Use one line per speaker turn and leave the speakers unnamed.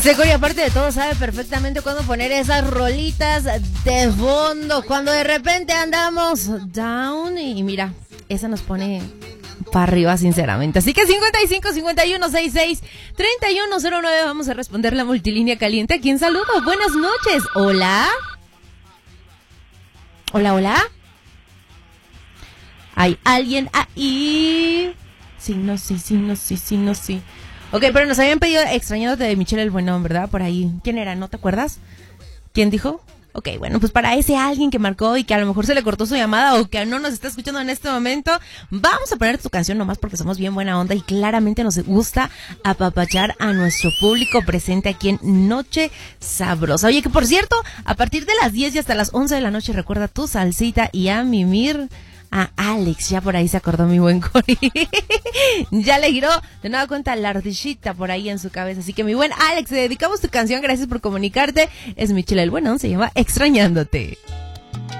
Seco, y aparte de todo sabe perfectamente cuándo poner esas rolitas de fondo, cuando de repente andamos down y mira, esa nos pone para arriba sinceramente. Así que 55 51 66 3109, vamos a responder la multilínea caliente. ¿A quién saludo? Buenas noches. Hola. Hola, hola. ¿Hay alguien ahí? Sí, no, sí, sí, no, sí, sí, no, sí. Ok, pero nos habían pedido Extrañándote de Michelle el Buenón, ¿verdad? Por ahí. ¿Quién era? ¿No te acuerdas? ¿Quién dijo? Ok, bueno, pues para ese alguien que marcó y que a lo mejor se le cortó su llamada o que no nos está escuchando en este momento, vamos a poner tu canción nomás porque somos bien buena onda y claramente nos gusta apapachar a nuestro público presente aquí en Noche Sabrosa. Oye, que por cierto, a partir de las 10 y hasta las 11 de la noche, recuerda tu salsita y a mimir. A Alex, ya por ahí se acordó mi buen Cori. Ya le giró de nueva cuenta la ardillita por ahí en su cabeza. Así que mi buen Alex, te dedicamos tu canción, gracias por comunicarte. Es Michelle el Buenón, se llama Extrañándote.